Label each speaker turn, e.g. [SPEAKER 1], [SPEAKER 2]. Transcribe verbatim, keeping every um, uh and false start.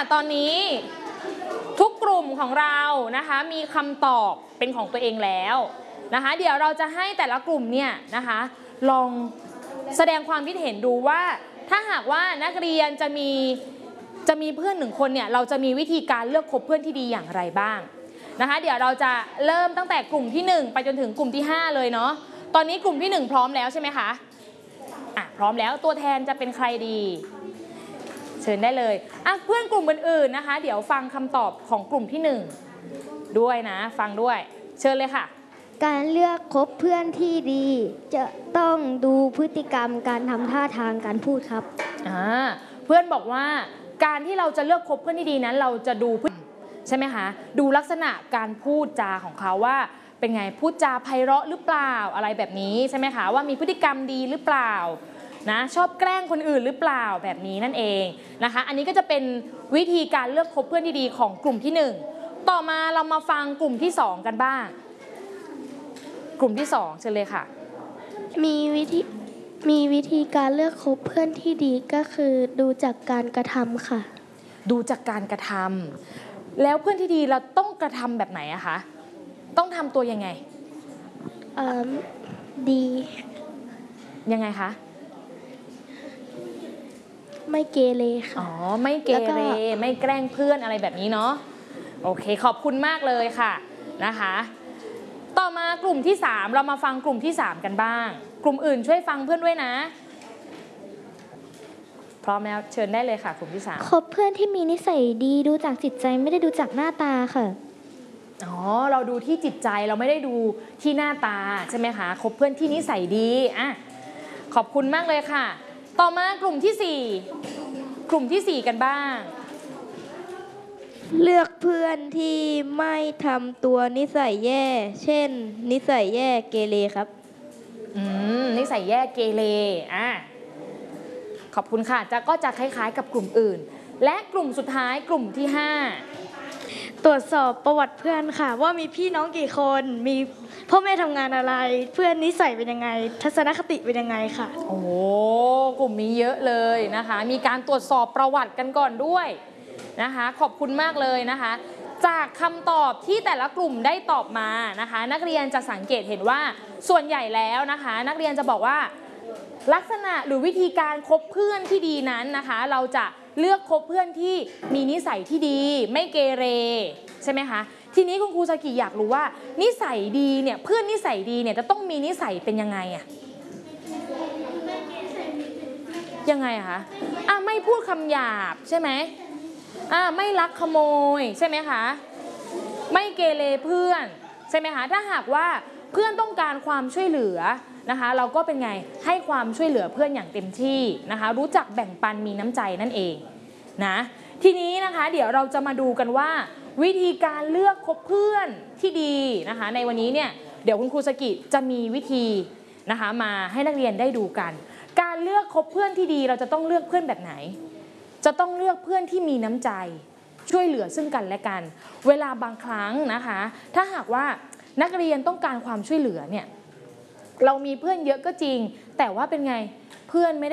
[SPEAKER 1] ตอนนี้ทุกกลุ่มของเรานะคะมีคำตอบเป็นของตัวเองแล้วนะคะเดี๋ยวเราจะให้แต่ละกลุ่มเนี่ยนะคะลองแสดงความคิดเห็นดูว่าถ้าหากว่านักเรียนจะมีจะมีเพื่อนหนึ่งคนเนี่ยเราจะมีวิธีการเลือกคบเพื่อนที่ดีอย่างไรบ้างนะคะเดี๋ยวเราจะเริ่มตั้งแต่กลุ่มที่หนึ่งไปจนถึงกลุ่มที่ห้าเลยเนาะตอนนี้กลุ่มที่หนึ่งพร้อมแล้วใช่ไหมคะอ่ะพร้อมแล้วตัวแทนจะเป็นใครดีเชิญได้เลยอ่ะเพื่อนกลุ่มอื่นๆนะคะเดี๋ยวฟังคำตอบของกลุ่มที่หนึ่งด้วยนะฟังด้วยเชิญเลยค่ะ
[SPEAKER 2] การเลือกคบเพื่อนที่ดีจะต้องดูพฤติกรรมการทำท่าทางการพูดครับ
[SPEAKER 1] อ่าเพื่อนบอกว่าการที่เราจะเลือกคบเพื่อนที่ดีนั้นเราจะดูใช่ไหมคะดูลักษณะการพูดจาของเขาว่าเป็นไงพูดจาไพเราะหรือเปล่าอะไรแบบนี้ใช่ไหมคะว่ามีพฤติกรรมดีหรือเปล่านะชอบแกล้งคนอื่นหรือเปล่าแบบนี้นั่นเองนะคะอันนี้ก็จะเป็นวิธีการเลือกคบเพื่อนที่ดีของกลุ่มที่หนึ่งต่อมาเรามาฟังกลุ่มที่สองกันบ้างกลุ่มที่สองเชิญเลยค่ะ
[SPEAKER 2] มีวิธีมีวิธีการเลือกคบเพื่อนที่ดีก็คือดูจากการกระทำค่ะ
[SPEAKER 1] ดูจากการกระทำแล้วเพื่อนที่ดีเราต้องกระทำแบบไหนอะคะต้องทำตัวยังไง
[SPEAKER 2] เอ่อดี
[SPEAKER 1] ยังไงคะ
[SPEAKER 2] ไม่เกเรค่ะ
[SPEAKER 1] อ๋อไม่เกเรไม่แกล้งเพื่อนอะไรแบบนี้เนาะโอเคขอบคุณมากเลยค่ะนะคะต่อมากลุ่มที่สามเรามาฟังกลุ่มที่สามกันบ้างกลุ่มอื่นช่วยฟังเพื่อนด้วยนะพร้อมแล้วเชิญได้เลยค่ะกลุ่มที่สาม
[SPEAKER 2] คบเพื่อนที่มีนิสัยดีดูจากจิตใจไม่ได้ดูจากหน้าตาค่ะ
[SPEAKER 1] อ๋อเราดูที่จิตใจเราไม่ได้ดูที่หน้าตาใช่ไหมคะคบเพื่อนที่นิสัยดีอ่ะขอบคุณมากเลยค่ะต่อมากลุ่มที่สี่กลุ่มที่สี่กันบ้าง
[SPEAKER 3] เลือกเพื่อนที่ไม่ทำตัวนิสัยแย่เช่นนิสัยแย่เกเรครับ
[SPEAKER 1] อืมนิสัยแย่เกเรอ่ะขอบคุณค่ะจะก็จะคล้ายๆกับกลุ่มอื่นและกลุ่มสุดท้ายกลุ่มที่ห้า
[SPEAKER 3] ตรวจสอบประวัติเพื่อนค่ะว่ามีพี่น้องกี่คนมีพ่อแม่ทำงานอะไรเพื่อนนิสัยเป็นยังไงทัศนคติเป็นยังไงค่ะ
[SPEAKER 1] โอ้โหกลุ่มนี้เยอะเลยนะคะมีการตรวจสอบประวัติกันก่อนด้วยนะคะขอบคุณมากเลยนะคะจากคำตอบที่แต่ละกลุ่มได้ตอบมานะคะนักเรียนจะสังเกตเห็นว่าส่วนใหญ่แล้วนะคะนักเรียนจะบอกว่าลักษณะหรือวิธีการคบเพื่อนที่ดีนั้นนะคะเราจะเลือกคบเพื่อนที่มีนิสัยที่ดีไม่เกเรใช่ไหมคะทีนี้คุณครูสกิอยากรู้ว่านิสัยดีเนี่ยเพื่อนนิสัยดีเนี่ยจะต้องมีนิสัยเป็นยังไงอะยังไงอะคะอ่ะไม่พูดคำหยาบใช่ไหมอ่ะไม่ลักขโมยใช่ไหมคะไม่เกเรเพื่อนใช่ไหมคะถ้าหากว่าเพื่อนต้องการความช่วยเหลือนะคะเราก็เป็นไงให้ความช่วยเหลือเพื่อนอย่างเต็มที่นะคะรู้จักแบ่งปันมีน้ำใจนั่นเองนะทีนี้นะคะเดี๋ยวเราจะมาดูกันว่าวิธีการเลือกคบเพื่อนที่ดีนะคะในวันนี้เนี่ยเดี๋ยวคุณครูสกิจะมีวิธีนะคะมาให้นักเรียนได้ดูกันการเลือกคบเพื่อนที่ดีเราจะต้องเลือกเพื่อนแบบไหนจะต้องเลือกเพื่อนที่มีน้ำใจช่วยเหลือซึ่งกันและกันเวลาบางครั้งนะคะถ้าหากว่านักเรียนต้องการความช่วยเหลือเนี่ยเรามีเพื่อนเยอะก็จริงแต่ว่าเป็นไงเพื่อนไม่ได้